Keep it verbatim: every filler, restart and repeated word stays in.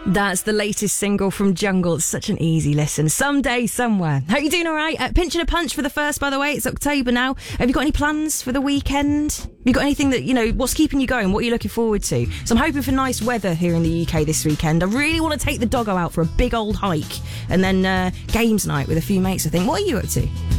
That's the latest single from Jungle. It's such an easy listen. Someday, somewhere. Hope you're doing all right. Uh, pinching a punch for the first, by the way. It's October now. Have you got any plans for the weekend? Have you got anything that, you know, what's keeping you going? What are you looking forward to? So I'm hoping for nice weather here in the U K this weekend. I really want to take the doggo out for a big old hike and then uh, games night with a few mates, I think. What are you up to?